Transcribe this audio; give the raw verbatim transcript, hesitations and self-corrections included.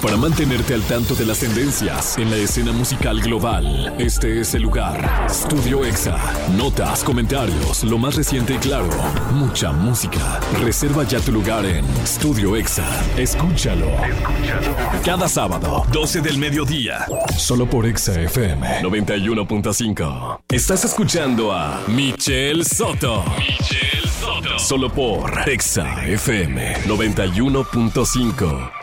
Para mantenerte al tanto de las tendencias en la escena musical global, este es el lugar. Estudio Exa. Notas, comentarios, lo más reciente y claro. Mucha música. Reserva ya tu lugar en Estudio Exa. Escúchalo. Escúchalo. Cada sábado, doce del mediodía. Solo por Exa F M noventa y uno punto cinco. Estás escuchando a Michelle Soto. Michelle Soto. Solo por Exa F M noventa y uno punto cinco.